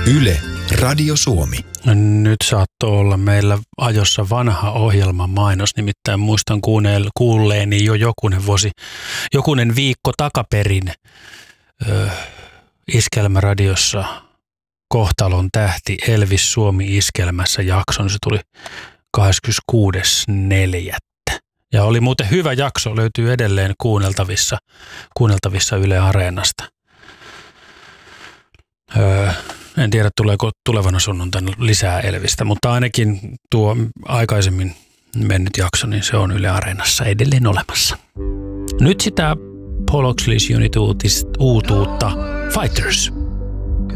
Yle, Radio Suomi. Nyt saattoi olla meillä ajossa vanha ohjelman mainos, nimittäin muistan kuulleeni jo jokunen viikko takaperin Iskelmäradiossa Kohtalon tähti Elvis Suomi-iskelmässä jakson. Se tuli 26.4. Ja oli muuten hyvä jakso, löytyy edelleen kuunneltavissa Yle Areenasta. En tiedä, tuleeko tulevana sunnuntaina lisää Elvistä, mutta ainakin tuo aikaisemmin mennyt jakso, niin se on Yle Areenassa edelleen olemassa. Nyt sitä Paul Oaksleys uutuutta Fighters.